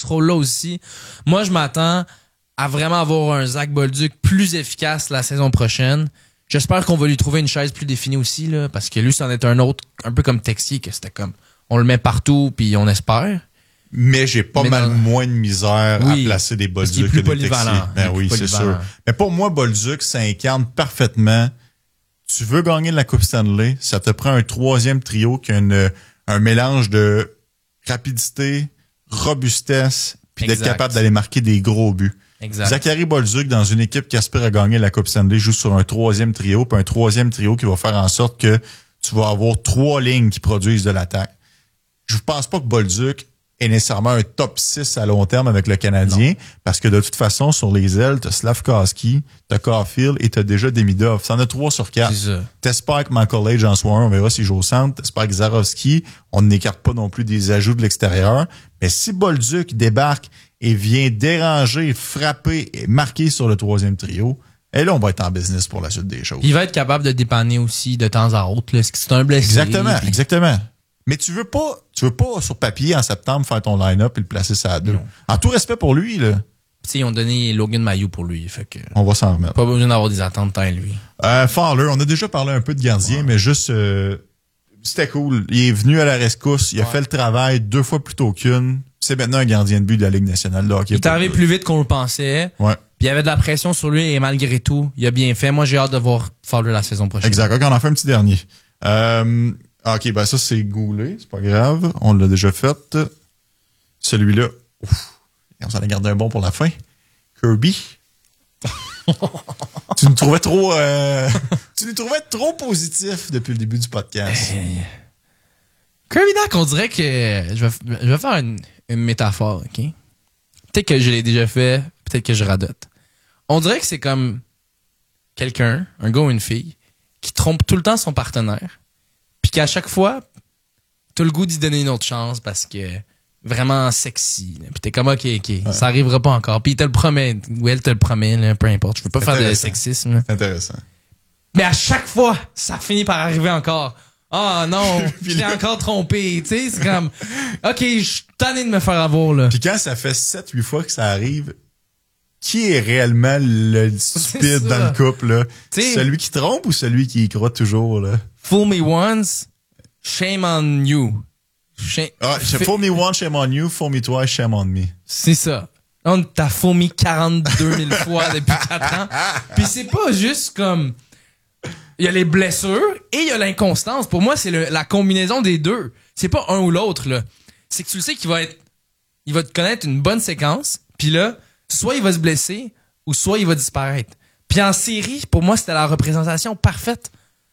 ce rôle-là aussi. Moi, je m'attends à vraiment avoir un Zach Bolduc plus efficace la saison prochaine. J'espère qu'on va lui trouver une chaise plus définie aussi, là, parce que lui, c'en est un autre, un peu comme Texier, que c'était comme, on le met partout puis on espère. Mais j'ai pas mal moins de misère à placer des Bolduc que des Texier. Ben oui, c'est sûr. Mais pour moi, Bolduc, ça incarne parfaitement. Tu veux gagner la Coupe Stanley, ça te prend un troisième trio qui a un mélange de rapidité, robustesse, puis d'être capable d'aller marquer des gros buts. Exact. Zachary Bolduc, dans une équipe qui aspire à gagner la Coupe Stanley, joue sur un troisième trio, puis un troisième trio qui va faire en sorte que tu vas avoir 3 lignes qui produisent de l'attaque. Je pense pas que Bolduc est nécessairement un top 6 à long terme avec le Canadien, parce que de toute façon, sur les ailes, t'as Slavkovski, t'as Caulfield et t'as déjà Demidov. T'en as 3 sur 4. T'espères que McCullage en soit un, on verra s'il joue au centre. T'espères que Zarovski, on n'écarte pas non plus des ajouts de l'extérieur. Mais si Bolduc débarque et vient déranger, frapper et marquer sur le troisième trio, et là, on va être en business pour la suite des choses. Il va être capable de dépanner aussi de temps à autre, là. C'est un blessé. Exactement. Mais tu veux pas sur papier en septembre faire ton line-up et le placer ça à 2. En tout respect pour lui, là. T'sais, ils ont donné Logan Mailloux pour lui, fait que. On va s'en remettre. Pas besoin d'avoir des attentes tant lui. Fowler, on a déjà parlé un peu de gardien, mais juste, c'était cool. Il est venu à la rescousse, il a fait le travail 2 fois plus tôt qu'une. C'est maintenant un gardien de but de la Ligue nationale de hockey. Il est arrivé plus vite qu'on le pensait. Ouais. Puis il y avait de la pression sur lui et malgré tout, il a bien fait. Moi, j'ai hâte de voir Fowler la saison prochaine. Exact. OK, on en fait un petit dernier. OK, ben ça, c'est Goulet. C'est pas grave. On l'a déjà fait. Celui-là. On s'en a gardé un bon pour la fin. Kirby. Tu nous trouvais trop positif depuis le début du podcast. Kirby Dach, on dirait que je vais faire une métaphore, OK? Peut-être que je l'ai déjà fait, peut-être que je radote. On dirait que c'est comme quelqu'un, un gars ou une fille, qui trompe tout le temps son partenaire, puis qu'à chaque fois, t'as le goût d'y donner une autre chance parce que vraiment sexy. Là. Puis t'es comme, OK, ça arrivera pas encore. Puis il te le promet, ou elle te le promet, là, peu importe. Je veux pas faire de sexisme. Là. C'est intéressant. Mais à chaque fois, ça finit par arriver encore. Ah non, j'ai encore trompé. Tu sais, c'est comme, OK, je suis tanné de me faire avoir, là. Puis quand ça fait 7-8 fois que ça arrive, qui est réellement le stupide dans le couple, là? T'sais, celui qui trompe ou celui qui y croit toujours, là? Fool me once, shame on you. Fool me once, shame on you. Fool me twice, shame on me. C'est ça. On t'a fool me 42 000 fois depuis 4 ans. Puis c'est pas juste comme... Il y a les blessures et il y a l'inconstance. Pour moi, c'est la combinaison des deux. C'est pas un ou l'autre, là. C'est que tu le sais qu'il va te connaître une bonne séquence, puis là, soit il va se blesser, ou soit il va disparaître. Puis en série, pour moi, c'était la représentation parfaite.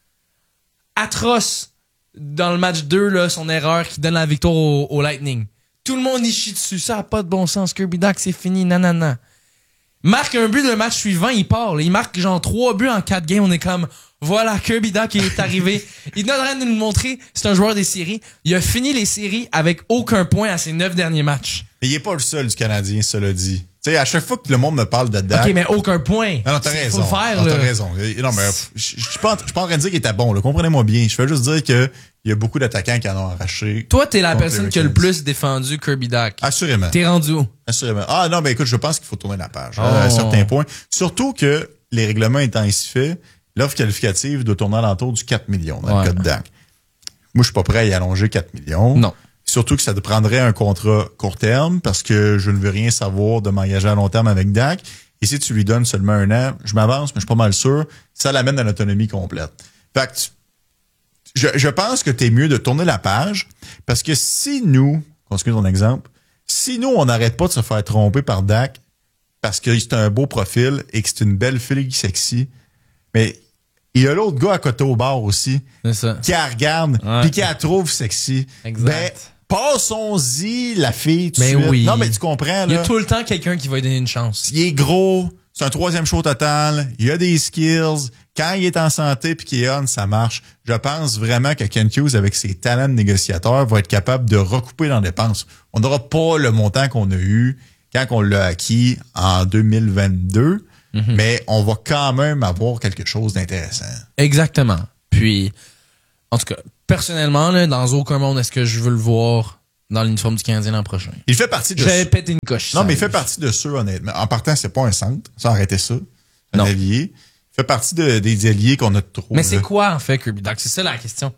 Atroce. Dans le match 2, là, son erreur qui donne la victoire au Lightning. Tout le monde y chie dessus. Ça n'a pas de bon sens. Kirby Dach, c'est fini. Nanana. Marque un but le match suivant, il part. Là. Il marque genre 3 buts en 4 games. On est comme, voilà, Kirby Dach est arrivé. Il est en train de nous montrer, c'est un joueur des séries. Il a fini les séries avec aucun point à ses 9 derniers matchs. Mais il est pas le seul du Canadien, cela dit. Tu sais, à chaque fois que le monde me parle de Dach... OK, mais aucun point. Non, t'as raison. Faut le faire, t'as raison. Non, mais je suis pas en train de dire qu'il était bon, là. Comprenez-moi bien. Je fais juste dire que il y a beaucoup d'attaquants qui en ont arraché. Toi, t'es la personne qui a le plus défendu Kirby Dach. Assurément. T'es rendu où? Assurément. Ah non, ben écoute, je pense qu'il faut tourner la page à certains points. Surtout que les règlements étant ainsi faits, l'offre qualificative doit tourner à l'entour du 4 millions dans le cas de Dach. Moi, je suis pas prêt à y allonger 4 millions. Non. Surtout que ça te prendrait un contrat court terme parce que je ne veux rien savoir de m'engager à long terme avec Dach. Et si tu lui donnes seulement 1 an, je m'avance, mais je suis pas mal sûr, ça l'amène à l'autonomie complète. Fait que je pense que t'es mieux de tourner la page parce que si nous, continue ton exemple, si nous, on n'arrête pas de se faire tromper par Dach parce que c'est un beau profil et que c'est une belle fille sexy, mais il y a l'autre gars à côté au bar aussi qui la regarde puis qui la trouve sexy. Exact. Ben, passons-y la fille tout de suite. Oui. Non, mais tu comprends, là. Il y a tout le temps quelqu'un qui va lui donner une chance. Il est gros, c'est un 3e show total, il a des skills. Quand il est en santé puis qu'il est on, ça marche. Je pense vraiment que Ken Hughes, avec ses talents de négociateur, va être capable de recouper dans les dépenses. On n'aura pas le montant qu'on a eu quand on l'a acquis en 2022, mais on va quand même avoir quelque chose d'intéressant. Exactement. Puis, en tout cas, personnellement, là, dans aucun monde est-ce que je veux le voir dans l'uniforme du Canadien l'an prochain. Il fait partie de Je vais péter une coche. Non, mais il fait partie de ceux, honnêtement. En partant, c'est pas un centre. Ça, arrêtez ça. Un Non. allié. Il fait partie des alliés qu'on a trop. Mais c'est quoi, en fait, Kirby Dach? C'est ça la question.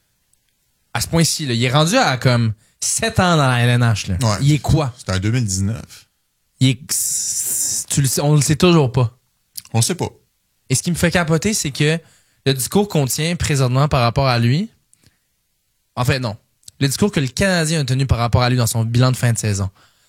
À ce point-ci, là, il est rendu à comme 7 ans dans la LNH. Là. Ouais. Il est quoi? C'est en 2019. Il est... on le sait toujours pas. On sait pas. Et ce qui me fait capoter, c'est que le discours qu'on tient présentement par rapport à lui... En fait, non. Le discours que le Canadien a tenu par rapport à lui dans son bilan de fin de saison.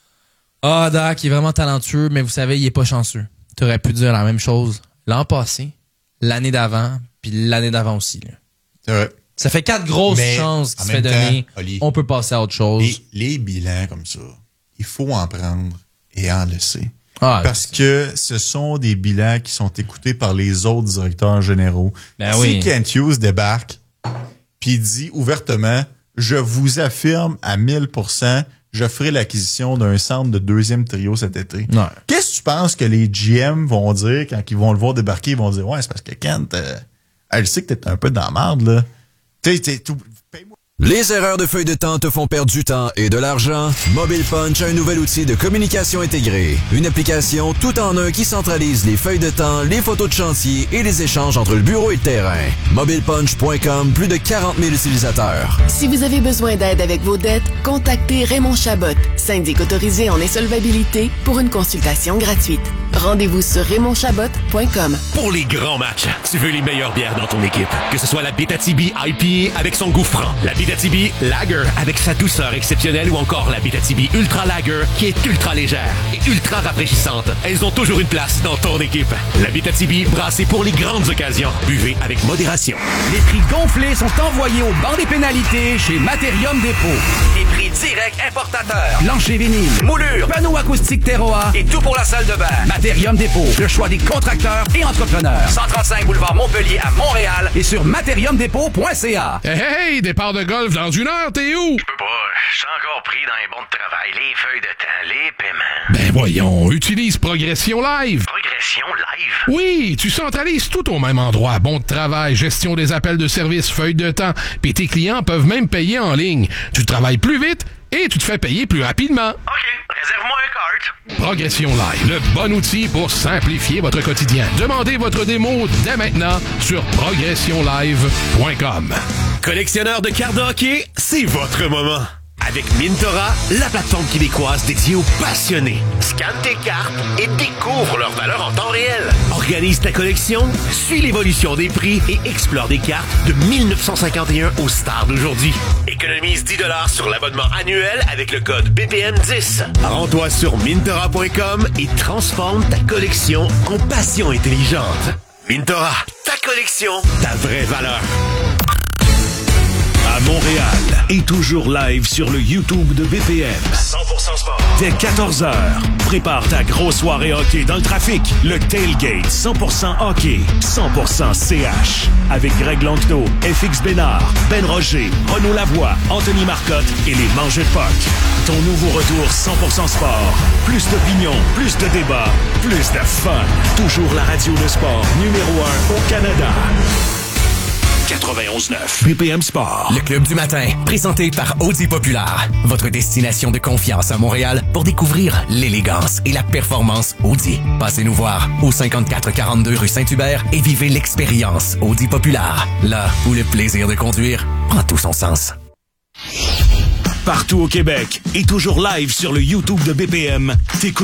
Ah, Dach, il est vraiment talentueux, mais vous savez, il est pas chanceux. Tu aurais pu dire la même chose l'an passé, l'année d'avant, puis l'année d'avant aussi. Là. C'est vrai. Ça fait 4 grosses Mais, chances qui en se fait même temps, donner. Oli, On peut passer à autre chose. Les bilans comme ça, il faut en prendre et en laisser. Ah, Parce que ce sont des bilans qui sont écoutés par les autres directeurs généraux. Ben si oui. Kent Hughes débarque, puis il dit ouvertement, je vous affirme à 1000%, je ferai l'acquisition d'un centre de 2e trio cet été. Ouais. Qu'est-ce que tu penses que les GM vont dire quand ils vont le voir débarquer? Ils vont dire, ouais, c'est parce que Kent, elle sait que t'es un peu dans la merde, là. T'es tout... Paye-moi. Les erreurs de feuille de temps te font perdre du temps et de l'argent? Mobile Punch a un nouvel outil de communication intégrée. Une application tout en un qui centralise les feuilles de temps, les photos de chantier et les échanges entre le bureau et le terrain. MobilePunch.com, plus de 40 000 utilisateurs. Si vous avez besoin d'aide avec vos dettes, contactez Raymond Chabot, syndic autorisé en insolvabilité, pour une consultation gratuite. Rendez-vous sur RaymondChabot.com. Pour les grands matchs, tu veux les meilleures bières dans ton équipe. Que ce soit la Bétatibi IPA avec son goût franc, la Bétatibi Lager avec sa douceur exceptionnelle ou encore la Bétatibi Ultra Lager qui est ultra légère et ultra rafraîchissante. Elles ont toujours une place dans ton équipe. La Bétatibi, brassée pour les grandes occasions. Buvez avec modération. Les prix gonflés sont envoyés au banc des pénalités chez Materium Dépôt. Des prix directs importateurs. Plancher vinyle, Moulure. panneaux acoustiques Terroir Et tout pour la salle de bain. Materium Dépôt, le choix des contracteurs et entrepreneurs. 135 boulevard Montpellier à Montréal. Et sur materiumdépôt.ca. Hey, départ de golf dans 1 heure, t'es où? Je peux pas, je suis encore pris dans les bons de travail, les feuilles de temps, les paiements. Ben voyons, utilise Progression Live. Progression live. Oui, tu centralises tout au même endroit. Bon de travail, gestion des appels de service, feuilles de temps, puis tes clients peuvent même payer en ligne. Tu travailles plus vite et tu te fais payer plus rapidement. OK, réserve-moi un cart. Progression Live, le bon outil pour simplifier votre quotidien. Demandez votre démo dès maintenant sur progressionlive.com. Collectionneur de cartes de hockey, c'est votre moment. Avec Mintora, la plateforme québécoise dédiée aux passionnés. Scanne tes cartes et découvre leur valeur en temps réel. Organise ta collection, suis l'évolution des prix et explore des cartes de 1951 aux stars d'aujourd'hui. Économise 10 $ sur l'abonnement annuel avec le code BPM10. Rends-toi sur Mintora.com et transforme ta collection en passion intelligente. Mintora, ta collection, Ta vraie valeur. À Montréal et toujours live sur le YouTube de BPM. 100% sport. Dès 14h, prépare ta grosse soirée hockey dans le trafic. Le Tailgate 100% hockey, 100% CH. Avec Greg Langto, FX Bénard, Ben Roger, Renaud Lavoie, Anthony Marcotte et les Mangeux de Puck. Ton nouveau retour 100% sport. Plus d'opinion, plus de débats, plus de fun. Toujours la radio de sport numéro 1 au Canada. 91.9 BPM Sport. Le Club du matin, présenté par Audi Populaire. Votre destination de confiance à Montréal pour découvrir l'élégance et la performance Audi. Passez nous voir au 5442 rue Saint-Hubert et vivez l'expérience Audi Populaire. Là où le plaisir de conduire prend tout son sens. Partout au Québec et toujours live sur le YouTube de BPM, t'écoutes